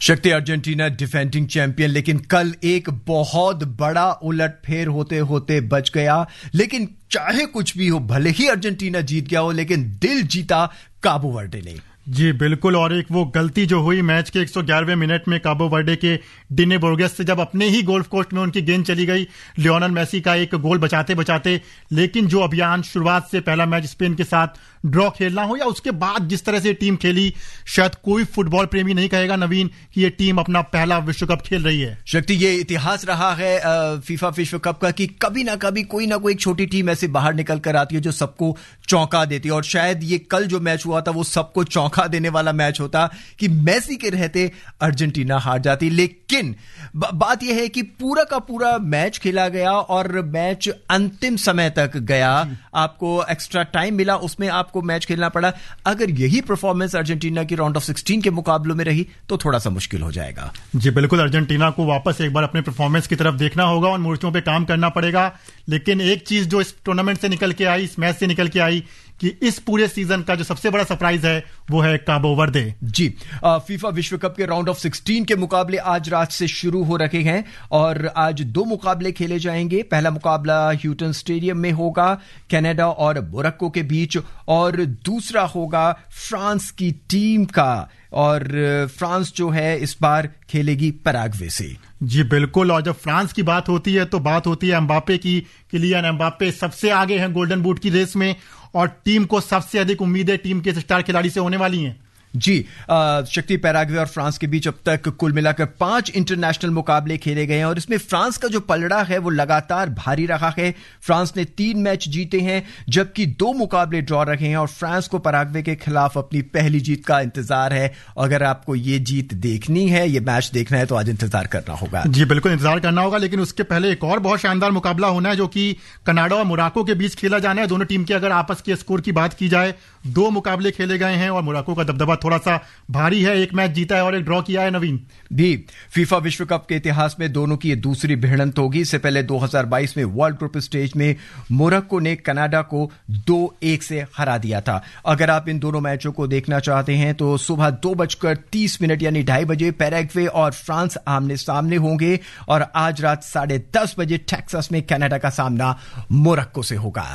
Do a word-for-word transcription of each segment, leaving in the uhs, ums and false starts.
शक्ति Argentina defending champion, लेकिन कल एक बहुत बड़ा उलटफेर होते होते बच गया। लेकिन चाहे कुछ भी हो, भले ही अर्जेंटीना जीत गया हो, लेकिन दिल जीता काबो वर्डे ने। जी बिल्कुल, और एक वो गलती जो हुई मैच के एक सौ ग्यारहवें मिनट में काबो वर्डे के डिने बोर्गेस से, जब अपने ही गोल्फ कोर्स में उनकी गेंद चली गई लियोनेल मेसी का एक गोल बचाते बचाते। लेकिन जो अभियान शुरुआत से पहला मैच स्पेन के साथ ड्रॉ खेलना हो या उसके बाद जिस तरह से टीम खेली, शायद कोई फुटबॉल प्रेमी नहीं कहेगा नवीन कि ये टीम अपना पहला विश्व कप खेल रही है। शक्ति, ये इतिहास रहा है फीफा विश्व कप का कि कभी ना कभी कोई ना कोई एक छोटी टीम ऐसे बाहर निकल कर आती है जो सबको चौंका देती है। और शायद ये कल जो मैच हुआ था वो सबको चौंका देने वाला मैच होता कि मेसी के रहते अर्जेंटीना हार जाती। लेकिन बात यह है कि पूरा का पूरा मैच खेला गया और मैच अंतिम समय तक गया। आपको एक्स्ट्रा टाइम मिला, उसमें आपको मैच खेलना पड़ा। अगर यही परफॉर्मेंस अर्जेंटीना की राउंड ऑफ सिक्सटीन के मुकाबलों में रही तो थोड़ा सा मुश्किल हो जाएगा। जी बिल्कुल, अर्जेंटीना को वापस एक बार अपने परफॉर्मेंस की तरफ देखना होगा और मूर्तियों पे काम करना पड़ेगा। लेकिन एक चीज जो इस टूर्नामेंट से निकल के आई, इस मैच से निकल के आई, कि इस पूरे सीजन का जो सबसे बड़ा सरप्राइज है वो है काबो वर्दे। जी, फीफा विश्व कप के राउंड ऑफ सिक्सटीन के मुकाबले आज रात से शुरू हो रखे हैं और आज दो मुकाबले खेले जाएंगे। पहला मुकाबला ह्यूटन स्टेडियम में होगा कनाडा और मोरक्को के बीच, और दूसरा होगा फ्रांस की टीम का, और फ्रांस जो है इस बार खेलेगी पैराग्वे से। जी बिल्कुल, और जब फ्रांस की बात होती है तो बात होती है एम्बापे की। किलियन एम्बापे सबसे आगे हैं गोल्डन बूट की रेस में और टीम को सबसे अधिक उम्मीदें टीम के स्टार खिलाड़ी से होने वाली हैं। जी, शक्ति, पैराग्वे और फ्रांस के बीच अब तक कुल मिलाकर पांच इंटरनेशनल मुकाबले खेले गए हैं और इसमें फ्रांस का जो पलड़ा है वो लगातार भारी रहा है। फ्रांस ने तीन मैच जीते हैं जबकि दो मुकाबले ड्रॉ रखे हैं और फ्रांस को पैराग्वे के खिलाफ अपनी पहली जीत का इंतजार है। अगर आपको ये जीत देखनी है, ये मैच देखना है, तो आज इंतजार करना होगा। जी बिल्कुल, इंतजार करना होगा। लेकिन उसके पहले एक और बहुत शानदार मुकाबला होना है जो कि कनाडा और मोरक्को के बीच खेला जाना है। दोनों टीम के अगर आपस के स्कोर की बात की जाए, दो मुकाबले खेले गए हैं और मोरक्को का दबदबा थोड़ा सा भारी है। एक मैच जीता है और एक ड्रॉ किया है नवीन। भी फीफा विश्व कप के इतिहास में दोनों की ये दूसरी भिड़ंत होगी। इससे पहले दो हज़ार बाईस में वर्ल्ड ग्रुप स्टेज में मोरक्को ने कनाडा को दो एक से हरा दिया था। अगर आप इन दोनों मैचों को देखना चाहते हैं तो सुबह दो बजकर तीस मिनट यानी ढाई बजे पैराग्वे और फ्रांस आमने सामने होंगे और आज रात साढ़े दस बजे टेक्सास में कनाडा का सामना मोरक्को से होगा।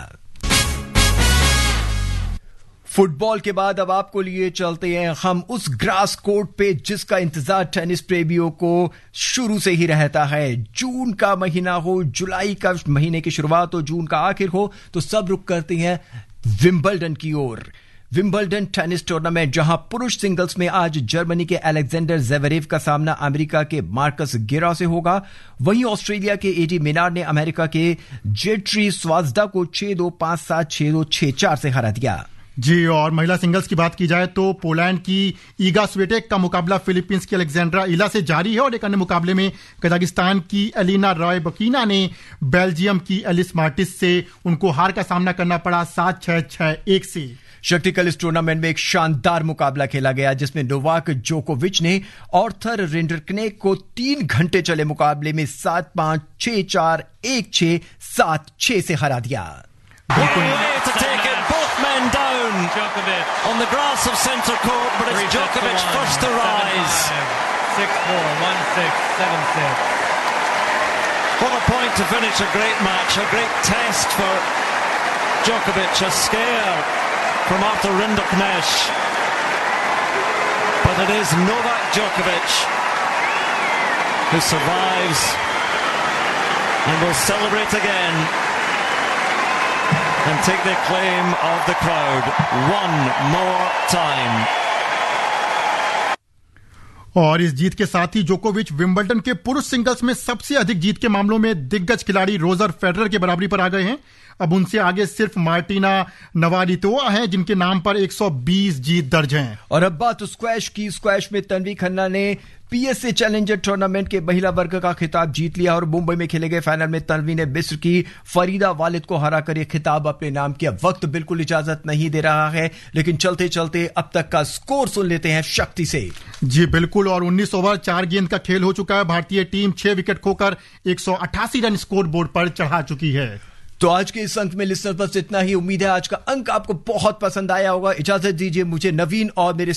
फुटबॉल के बाद अब आपको लिए चलते हैं हम उस ग्रास कोर्ट पे जिसका इंतजार टेनिस प्रेमियों को शुरू से ही रहता है। जून का महीना हो, जुलाई का महीने की शुरुआत हो, जून का आखिर हो, तो सब रुक करते हैं विंबलडन की ओर। विंबलडन टेनिस टूर्नामेंट, जहां पुरुष सिंगल्स में आज जर्मनी के अलेक्जेंडर ज़वेरेव का सामना अमेरिका के मार्कस गिरा से होगा। वहीं ऑस्ट्रेलिया के एडी मिनार ने अमेरिका के जेट्री स्वाज्दा को छह दो, पांच सात, छह दो, छह चार से हरा दिया। जी, और महिला सिंगल्स की बात की जाए तो पोलैंड की ईगा स्विटेक का मुकाबला फिलीपींस की अलेक्जेंड्रा इला से जारी है और एक अन्य मुकाबले में कजाकिस्तान की एलिना रॉयबकीना ने बेल्जियम की एलिस मार्टिस से उनको हार का सामना करना पड़ा सात छह, छह एक से। शक्ति, कल इस टूर्नामेंट में एक शानदार मुकाबला खेला गया जिसमें नोवाक जोकोविच ने ऑर्थर रिंडरकनेक को तीन घंटे चले मुकाबले में सात पांच, छह चार, एक छह, सात छह से हरा दिया। On the grass of centre court, but it's Djokovic first to rise. six four, one six, seven six. What a point to finish a great match, a great test for Djokovic, a scare from Arthur Rinderknecht. But it is Novak Djokovic who survives and will celebrate again and take the acclaim of the crowd one more time. और इस जीत के साथ ही जोकोविच Wimbledon के पुरुष singles में सबसे अधिक जीत के मामलों में दिग्गज खिलाड़ी रोजर फेडरर के बराबरी पर आ गए हैं। अब उनसे आगे सिर्फ मार्टिना नवरालिटोवा हैं जिनके नाम पर एक सौ बीस जीत दर्ज हैं। और अब बात स्क्वैश की। स्क्वैश में तन्वी खन्ना ने पीएसए चैलेंजर टूर्नामेंट के महिला वर्ग का खिताब जीत लिया और मुंबई में खेले गए फाइनल में तन्वी ने मिस्र की फरीदा वालिद को हराकर यह खिताब अपने नाम किया। वक्त बिल्कुल इजाजत नहीं दे रहा है, लेकिन चलते चलते अब तक का स्कोर सुन लेते हैं शक्ति से। जी बिल्कुल, और उन्नीस ओवर चार गेंद का खेल हो चुका है। भारतीय टीम छह विकेट खोकर एक सौ अट्ठासी रन स्कोर बोर्ड पर चढ़ा चुकी है। तो आज के इस अंक में लिसनर बस इतना ही। उम्मीद है आज का अंक आपको बहुत पसंद आया होगा। इजाजत दीजिए मुझे, नवीन और मेरे